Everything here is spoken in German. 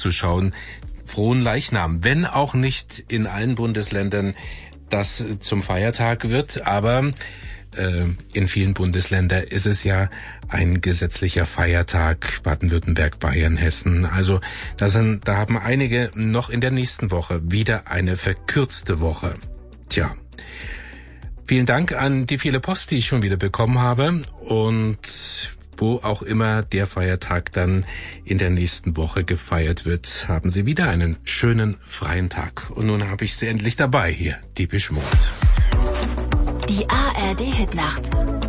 zuzuschauen. Frohen Leichnam, wenn auch nicht in allen Bundesländern das zum Feiertag wird, aber in vielen Bundesländern ist es ja ein gesetzlicher Feiertag, Baden-Württemberg, Bayern, Hessen. Also da haben einige noch in der nächsten Woche wieder eine verkürzte Woche. Tja, vielen Dank an die viele Post, die ich schon wieder bekommen habe, und wo auch immer der Feiertag dann in der nächsten Woche gefeiert wird, haben Sie wieder einen schönen freien Tag. Und nun habe ich Sie endlich dabei hier, Depeche Mode. Die ARD Hitnacht.